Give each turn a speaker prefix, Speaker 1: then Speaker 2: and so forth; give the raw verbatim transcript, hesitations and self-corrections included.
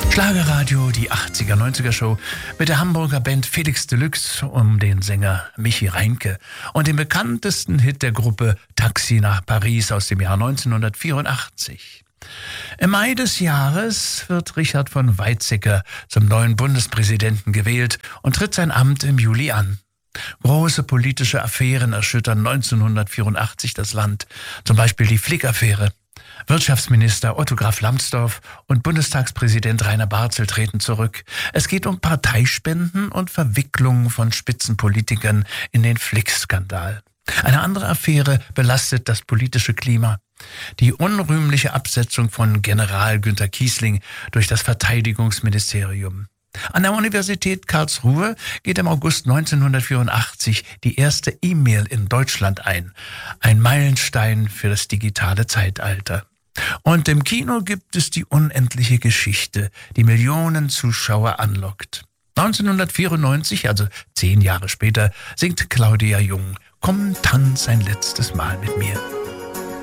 Speaker 1: Schlagerradio, die achtziger, neunziger Show mit der Hamburger Band Felix Deluxe um den Sänger Michi Reinke und dem bekanntesten Hit der Gruppe Taxi nach Paris aus dem Jahr neunzehnhundertvierundachtzig. Im Mai des Jahres wird Richard von Weizsäcker zum neuen Bundespräsidenten gewählt und tritt sein Amt im Juli an. Große politische Affären erschüttern neunzehnhundertvierundachtzig das Land, zum Beispiel die Flick-Affäre. Wirtschaftsminister Otto Graf Lambsdorff und Bundestagspräsident Rainer Barzel treten zurück. Es geht um Parteispenden und Verwicklungen von Spitzenpolitikern in den Flick-Skandal. Eine andere Affäre belastet das politische Klima. Die unrühmliche Absetzung von General Günter Kiesling durch das Verteidigungsministerium. An der Universität Karlsruhe geht im August neunzehnhundertvierundachtzig die erste E-Mail in Deutschland ein. Ein Meilenstein für das digitale Zeitalter. Und im Kino gibt es die unendliche Geschichte, die Millionen Zuschauer anlockt. neunzehnhundertvierundneunzig, also zehn Jahre später, singt Claudia Jung: Komm, tanz ein letztes Mal mit mir.